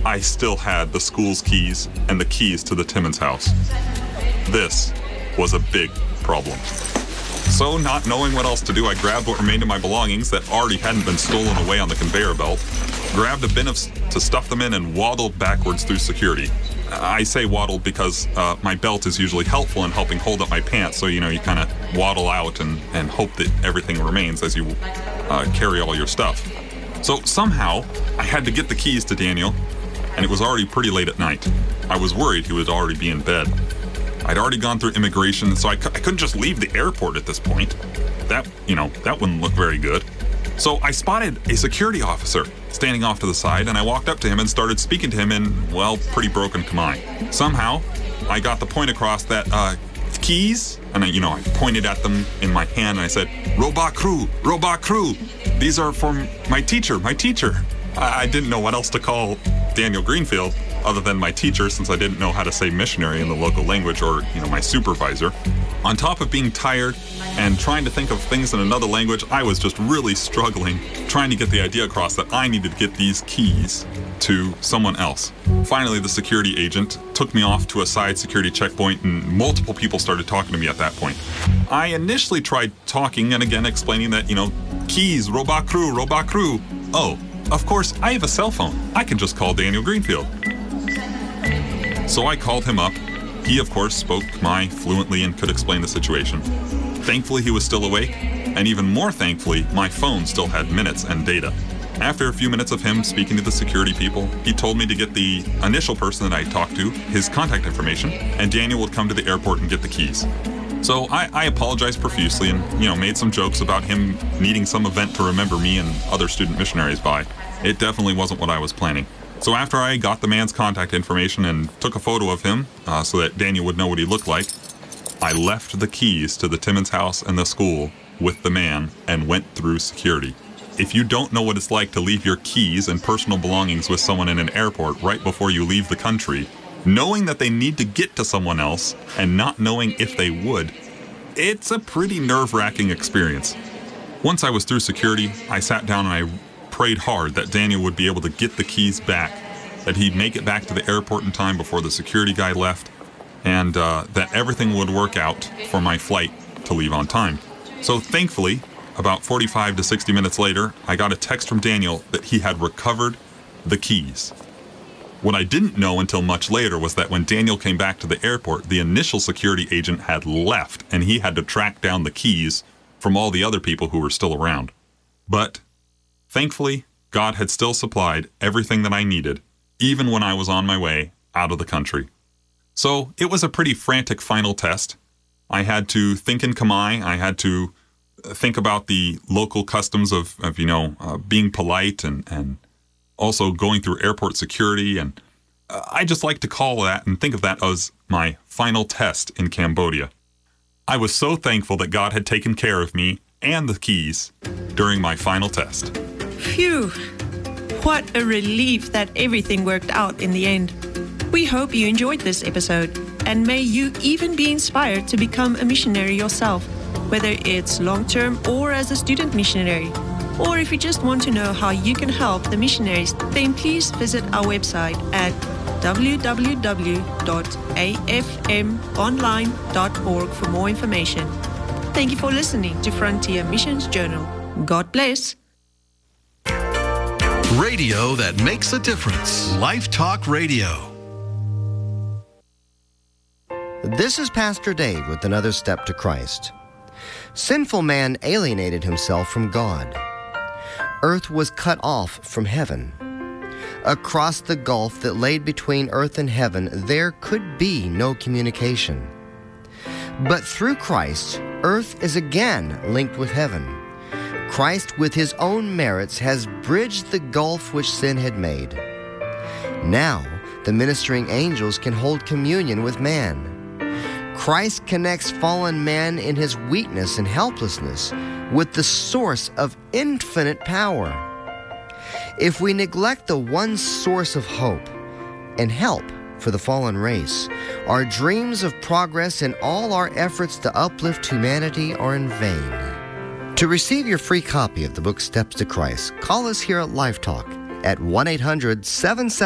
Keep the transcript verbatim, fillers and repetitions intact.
I still had the school's keys and the keys to the Timmons house. This was a big problem. So, not knowing what else to do, I grabbed what remained of my belongings that already hadn't been stolen away on the conveyor belt, grabbed a bin of s- to stuff them in, and waddled backwards through security. I say waddled because uh, my belt is usually helpful in helping hold up my pants, so, you know, you kind of waddle out and, and hope that everything remains as you uh, carry all your stuff. So, somehow, I had to get the keys to Daniel, and it was already pretty late at night. I was worried he would already be in bed. I'd already gone through immigration, so I, cu- I couldn't just leave the airport at this point. That, you know, that wouldn't look very good. So I spotted a security officer standing off to the side, and I walked up to him and started speaking to him in, well, pretty broken Khmer. Somehow, I got the point across that, uh, keys, and I, you know, I pointed at them in my hand, and I said, Roba Crew, Roba Crew. These are from my teacher, my teacher. I, I didn't know what else to call Daniel Greenfield other than my teacher, since I didn't know how to say missionary in the local language, or, you know, my supervisor. On top of being tired and trying to think of things in another language, I was just really struggling, trying to get the idea across that I needed to get these keys to someone else. Finally, the security agent took me off to a side security checkpoint, and multiple people started talking to me at that point. I initially tried talking and again explaining that, you know, keys, Roba Crew, Roba Crew. Oh, of course, I have a cell phone. I can just call Daniel Greenfield. So I called him up. He, of course, spoke Khmer fluently and could explain the situation. Thankfully, he was still awake, and even more thankfully, my phone still had minutes and data. After a few minutes of him speaking to the security people, he told me to get the initial person that I talked to, his contact information, and Daniel would come to the airport and get the keys. So I, I apologized profusely and, you know, made some jokes about him needing some event to remember me and other student missionaries by. It definitely wasn't what I was planning. So after I got the man's contact information and took a photo of him uh, so that Daniel would know what he looked like, I left the keys to the Timmons house and the school with the man and went through security. If you don't know what it's like to leave your keys and personal belongings with someone in an airport right before you leave the country, knowing that they need to get to someone else and not knowing if they would, it's a pretty nerve-wracking experience. Once I was through security, I sat down and I prayed hard that Daniel would be able to get the keys back, that he'd make it back to the airport in time before the security guy left, and uh, that everything would work out for my flight to leave on time. So thankfully, about forty-five to sixty minutes later, I got a text from Daniel that he had recovered the keys. What I didn't know until much later was that when Daniel came back to the airport, the initial security agent had left, and he had to track down the keys from all the other people who were still around. But thankfully, God had still supplied everything that I needed, even when I was on my way out of the country. So it was a pretty frantic final test. I had to think in Khmer. I had to think about the local customs of, of you know, uh, being polite and, and also going through airport security. And uh, I just like to call that and think of that as my final test in Cambodia. I was so thankful that God had taken care of me and the keys during my final test. Phew! What a relief that everything worked out in the end. We hope you enjoyed this episode, and may you even be inspired to become a missionary yourself, whether it's long-term or as a student missionary. Or if you just want to know how you can help the missionaries, then please visit our website at w w w dot a f m online dot org for more information. Thank you for listening to Frontier Missions Journal. God bless. Radio that makes a difference. Life Talk Radio. This is Pastor Dave with another step to Christ. Sinful man alienated himself from God. Earth was cut off from heaven. Across the gulf that laid between earth and heaven, there could be no communication. But through Christ, earth is again linked with heaven. Christ, with his own merits, has bridged the gulf which sin had made. Now, the ministering angels can hold communion with man. Christ connects fallen man in his weakness and helplessness with the source of infinite power. If we neglect the one source of hope and help for the fallen race, our dreams of progress and all our efforts to uplift humanity are in vain. To receive your free copy of the book Steps to Christ, call us here at Life Talk at one eight hundred seven seven